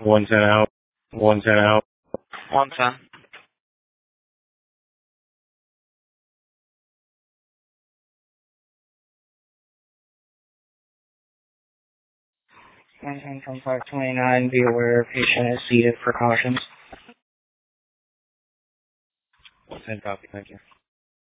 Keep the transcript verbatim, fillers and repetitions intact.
one ten out. one ten out. one ten. Maintain from five twenty-nine, be aware patient is seated for cautions. one ten copy, thank you.